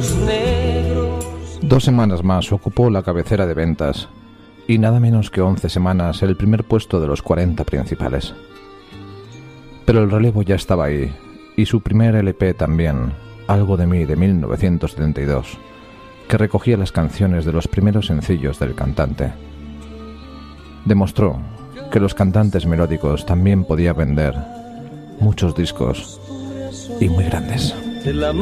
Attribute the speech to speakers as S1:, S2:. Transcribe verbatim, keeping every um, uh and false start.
S1: ojos negros.
S2: Dos semanas más ocupó la cabecera de ventas y nada menos que once semanas el primer puesto de los cuarenta principales. Pero el relevo ya estaba ahí, y su primer L P también, Algo de mí, de mil novecientos setenta y dos, que recogía las canciones de los primeros sencillos del cantante. Demostró que los cantantes melódicos también podían vender muchos discos y muy grandes.